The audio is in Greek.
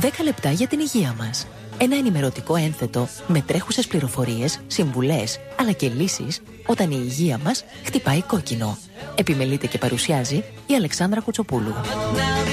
10 λεπτά για την υγεία μας. Ένα ενημερωτικό ένθετο με τρέχουσες πληροφορίες, συμβουλές, αλλά και λύσεις όταν η υγεία μας χτυπάει κόκκινο. Επιμελείται και παρουσιάζει η Αλεξάνδρα Κουτσοπούλου.